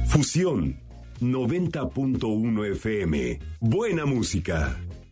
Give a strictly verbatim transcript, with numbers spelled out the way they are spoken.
Fusión noventa punto uno F M. Buena música.